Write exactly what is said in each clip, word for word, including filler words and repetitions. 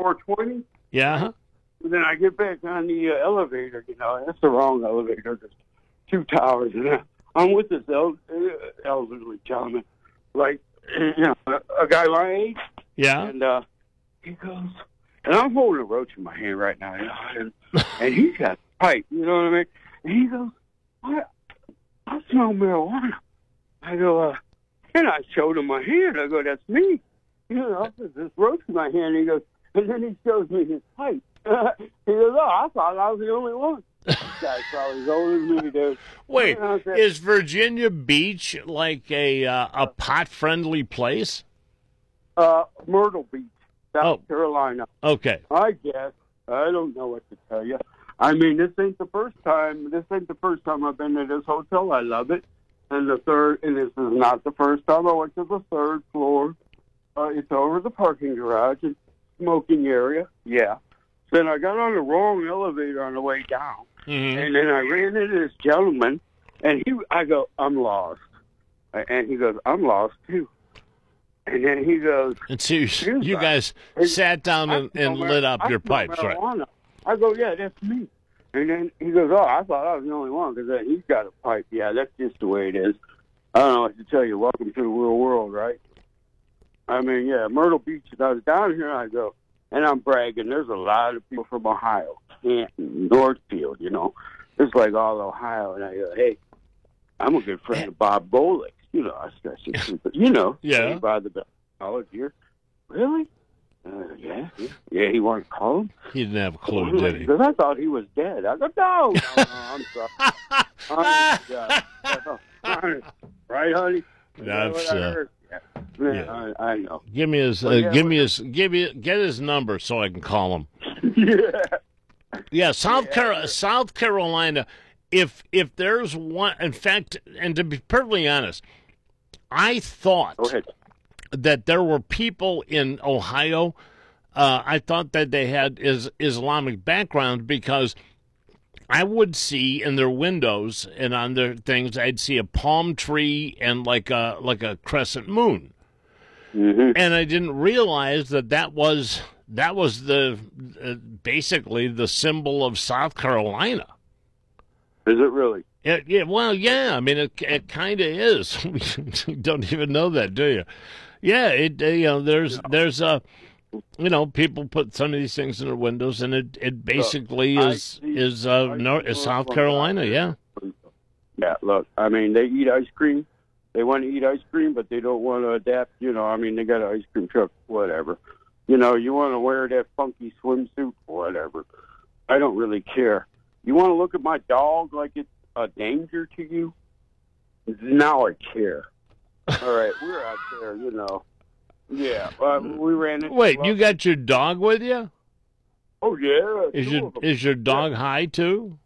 four twenty. Yeah. And then I get back on the uh, elevator. You know, that's the wrong elevator. There's two towers, and uh, I'm with this el- elderly gentleman, like you know, a, a guy my age. Yeah. And uh, he goes, and I'm holding a roach in my hand right now, you know, and, and he's got a pipe. You know what I mean? And he goes, I, I smell marijuana. I go, uh, and I showed him my hand. I go, that's me. You know, there's this roach in my hand. He goes, and then he shows me his pipe. he goes, oh, I thought I was the only one. This guy's probably as old as me, dude. Wait, you know, said, is Virginia Beach like a uh, a pot-friendly place? Uh, Myrtle Beach, South Oh. Carolina. Okay. I guess. I don't know what to tell you. I mean, this ain't the first time. This ain't the first time I've been to this hotel. I love it. And the third, and this is not the first time I went to the third floor. Uh, it's over the parking garage and smoking area. Yeah. Then I got on the wrong elevator on the way down, Mm-hmm. and then I ran into this gentleman, and he, I go, I'm lost, and he goes, I'm lost too. And then he goes, And so you, you guys sat down and, and lit up I your smell pipes, right? marijuana. I go, yeah, that's me. And then he goes, oh, I thought I was the only one because he's got a pipe. Yeah, that's just the way it is. I don't know what to tell you. Welcome to the real world, right? I mean, yeah, Myrtle Beach. I was down here, I go, and I'm bragging. There's a lot of people from Ohio, Canton, Northfield, you know. It's like all Ohio. And I go, hey, I'm a good friend of Bob Golick. You know, I start to, you know, Yeah. by the college here. Really? Uh, yeah, yeah, yeah. He wanted to call him. He didn't have a clue, did he? Because I thght he was dead. I go, no, no, no I'm sorry. Honest, yeah. Right, honey? That's, I uh, heard. Yeah, yeah, yeah. I, I know. Give me his, uh, Well, yeah, give me well- his, give me, get his number so I can call him. yeah. Yeah, South Yeah. Car- South Carolina. If if there's one, in fact, and to be perfectly honest, I thought Go ahead. that there were people in Ohio. Uh, I thought that they had is Islamic background because I would see in their windows and on their things, I'd see a palm tree and like a like a crescent moon, Mm-hmm. and I didn't realize that that was that was the uh, basically the symbol of South Carolina. Is it really? It, yeah, well, yeah. I mean, it it kind of is. You don't even know that, do you? Yeah, it. Uh, you know, there's there's uh, you know, people put some of these things in their windows, and it it basically I is see- is uh, I North, see is South from Carolina. that. Yeah, Yeah, look, I mean, they eat ice cream. They want to eat ice cream, but they don't want to adapt. You know, I mean, they got an ice cream truck, whatever. You know, you want to wear that funky swimsuit, whatever. I don't really care. You want to look at my dog like it's a danger to you? Now I care. All right, we're out there, you know. Yeah, uh, we ran into... wait, you got your dog with you? Oh, yeah. Is two your of 'em. is your dog high too?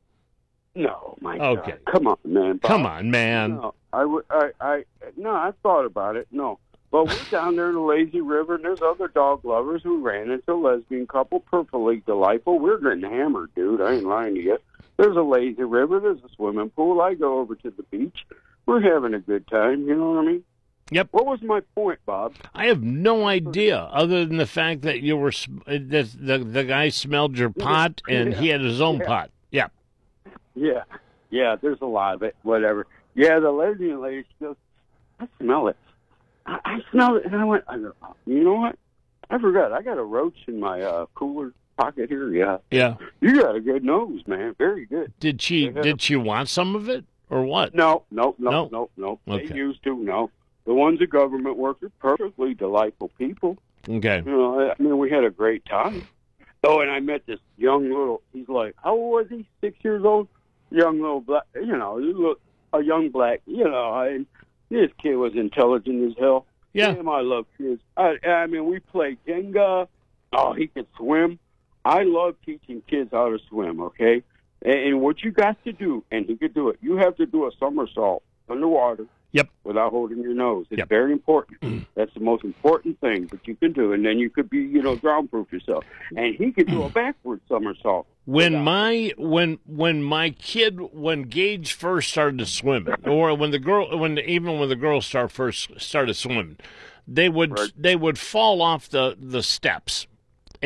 No, my Okay. God. Come on, man. Come Bob. on, man. No, I, would- I, I, no, I thought about it. No, but we're down there in the lazy river, and there's other dog lovers who ran into a lesbian couple, perfectly delightful. We're getting hammered, dude. I ain't lying to you. There's a lazy river. There's a swimming pool. I go over to the beach. We're having a good time. You know what I mean? Yep. What was my point, Bob? I have no idea, other than the fact that you were sm- that the the guy smelled your pot and he had his own Yeah. pot. Yeah. Yeah, yeah. There's a lot of it. Whatever. Yeah, the lesbian lady. She goes, I smell it. I, I smell it, and I went. I go, you know what? I forgot. I got a roach in my uh, cooler pocket here. Yeah. Yeah. You got a good nose, man. Very good. Did she Yeah. did she want some of it or what? No, no, no, No. no, no. Okay. They used to. No, the ones at government workers, perfectly delightful people. Okay. You know, I mean, we had a great time. Oh, and I met this young little. He's like, how old was he? Six years old. Young little black. You know, he look a young black. You know, I, this kid was intelligent as hell. Yeah. Damn, I love kids. I, I mean, we played Jenga. Oh, he could swim. I love teaching kids how to swim, okay? And, and what you got to do, and he could do it, you have to do a somersault underwater. Yep. Without holding your nose. It's Yep. very important. That's the most important thing that you can do. And then you could be, you know, drown-proof yourself. And he could do a backward somersault. When without- my when when my kid when Gage first started swimming, or when the girl when even when the girls start first started swimming, they would Right. they would fall off the the steps,